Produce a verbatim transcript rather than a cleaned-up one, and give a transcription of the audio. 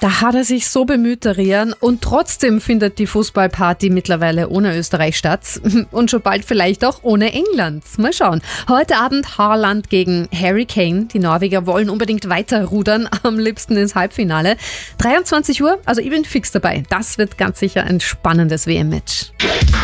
Da hat er sich so bemüht, der Rian, und trotzdem findet die Fußballparty mittlerweile ohne Österreich statt und schon bald vielleicht auch ohne England. Mal schauen. Heute Abend Haaland gegen Harry Kane. Die Norweger wollen unbedingt weiter rudern, am liebsten ins Halbfinale. dreiundzwanzig Uhr, also ich bin fix dabei. Das wird ganz sicher ein spannendes W M-Match.